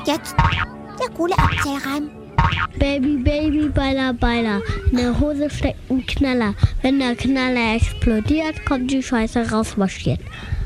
jetzt der coole Erzählreim. Baby, Baby, Beiler, Beiler. In der Hose steckt ein Knaller. Wenn der Knaller explodiert, kommt die Scheiße rausmarschiert.